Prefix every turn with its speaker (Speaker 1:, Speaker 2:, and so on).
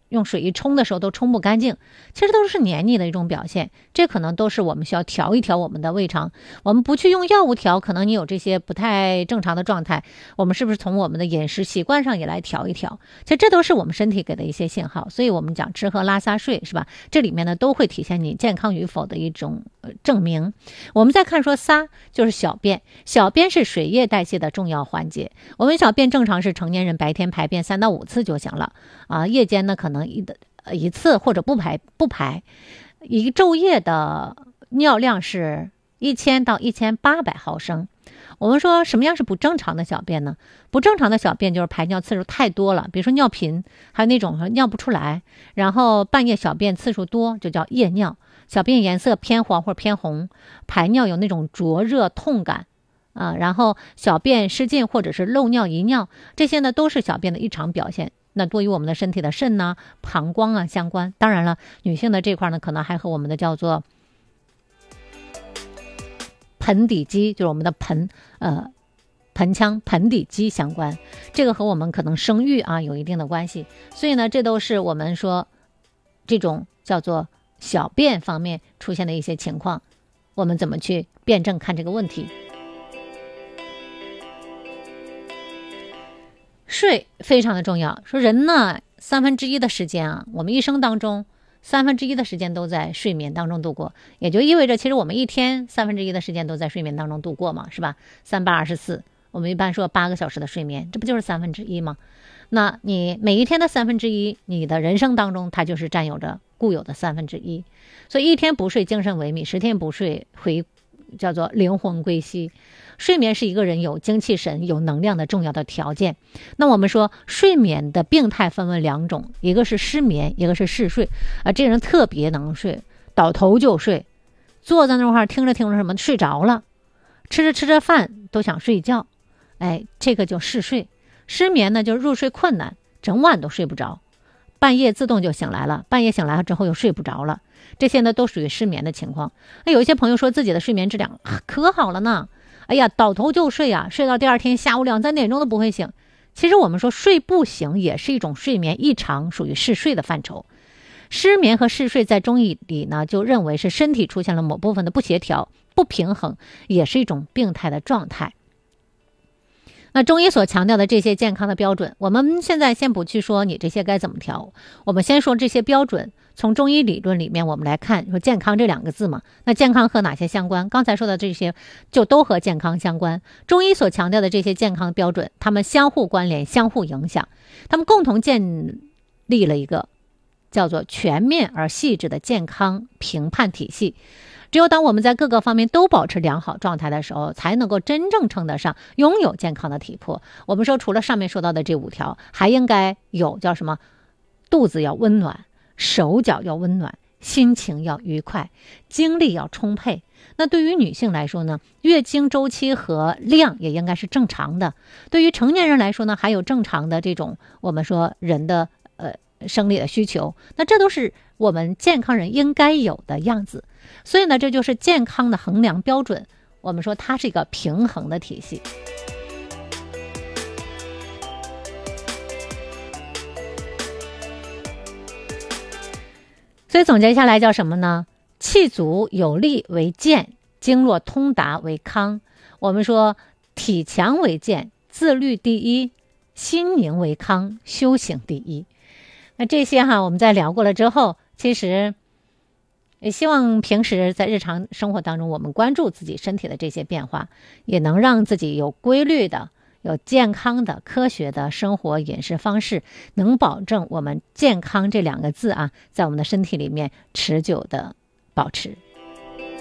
Speaker 1: 用水一冲的时候都冲不干净，其实都是黏腻的一种表现。这可能都是我们需要调一调我们的胃肠。我们不去用药物调，可能你有这些不太正常的状态，我们是不是从我们的饮食习惯上也来调一调？其实这都是我们身体给的一些信号。所以我们讲吃喝拉撒睡，是吧？这里面呢都会体现你健康与否的一种证明。我们再看说撒，就是小便。小便是水液代谢的重要环节。我们小便正常是成年人白天排便3到5次就行了啊，夜间呢可能一次或者不排。一昼夜的尿量是1000到1800毫升。我们说什么样是不正常的小便呢？不正常的小便就是排尿次数太多了，比如说尿频，还有那种尿不出来，然后半夜小便次数多，就叫夜尿。小便颜色偏黄或偏红，排尿有那种灼热痛感然后小便失禁或者是漏尿遗尿，这些呢都是小便的异常表现。那多与我们的身体的肾呐、膀胱相关。当然了，女性的这块呢，可能还和我们的叫做盆底肌，就是我们的盆腔盆底肌相关，这个和我们可能生育有一定的关系。所以呢，这都是我们说这种叫做小便方面出现的一些情况，我们怎么去辩证看这个问题。睡非常的重要，说人呢1/3的时间我们一生当中1/3的时间都在睡眠当中度过，也就意味着其实我们一天1/3的时间都在睡眠当中度过嘛，是吧？3、8、24，我们一般说8个小时的睡眠，这不就是1/3吗？那你每一天的1/3，你的人生当中它就是占有着固有的1/3。所以一天不睡精神萎靡，10天不睡叫做灵魂归西。睡眠是一个人有精气神有能量的重要的条件。那我们说睡眠的病态分为2种，一个是失眠，一个是嗜睡这人特别能睡，倒头就睡，坐在那块听着什么睡着了，吃着饭都想睡觉，这个就嗜睡。失眠呢就是入睡困难，整晚都睡不着，半夜自动就醒来了，半夜醒来了之后又睡不着了，这些呢都属于失眠的情况。有一些朋友说自己的睡眠质量可好了呢，倒头就睡睡到第二天下午2、3点钟都不会醒。其实我们说睡不醒也是一种睡眠异常，属于嗜睡的范畴。失眠和嗜睡在中医里呢就认为是身体出现了某部分的不协调不平衡，也是一种病态的状态。那中医所强调的这些健康的标准，我们现在先不去说你这些该怎么调，我们先说这些标准。从中医理论里面我们来看，说健康这2个字嘛，那健康和哪些相关？刚才说的这些就都和健康相关。中医所强调的这些健康标准，它们相互关联相互影响，它们共同建立了一个叫做全面而细致的健康评判体系。只有当我们在各个方面都保持良好状态的时候，才能够真正称得上拥有健康的体魄。我们说除了上面说到的这5条，还应该有叫什么？肚子要温暖，手脚要温暖，心情要愉快，精力要充沛。那对于女性来说呢，月经周期和量也应该是正常的。对于成年人来说呢，还有正常的这种我们说人的生理的需求，那这都是我们健康人应该有的样子。所以呢，这就是健康的衡量标准，我们说它是一个平衡的体系。所以总结下来叫什么呢？气足有力为健，经络通达为康。我们说体强为健，自律第一，心宁为康，修行第一。那这些我们在聊过了之后，其实也希望平时在日常生活当中我们关注自己身体的这些变化，也能让自己有规律的有健康的科学的生活饮食方式，能保证我们健康这2个字在我们的身体里面持久的保持。